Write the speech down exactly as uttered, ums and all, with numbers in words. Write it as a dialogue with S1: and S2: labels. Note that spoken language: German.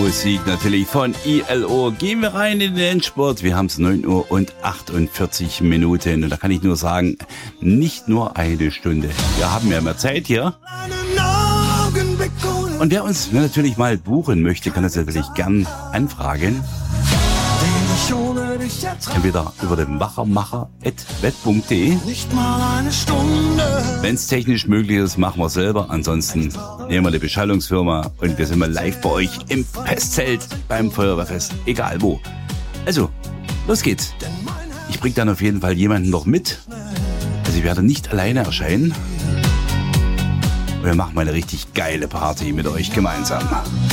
S1: Musik natürlich von I L O. Gehen wir rein in den Endspurt. Wir haben es neun Uhr und achtundvierzig Minuten. Und da kann ich nur sagen, nicht nur eine Stunde. Wir haben ja mehr Zeit hier. Und wer uns natürlich mal buchen möchte, kann das natürlich gern anfragen. Entweder über den wachermacher at web punkt de. Wenn es technisch möglich ist, machen wir selber. Ansonsten nehmen wir eine Beschallungsfirma und wir sind mal live bei euch im Festzelt beim Feuerwehrfest. Egal wo. Also, los geht's. Ich bringe dann auf jeden Fall jemanden noch mit. Also ich werde nicht alleine erscheinen. Wir machen mal eine richtig geile Party mit euch gemeinsam.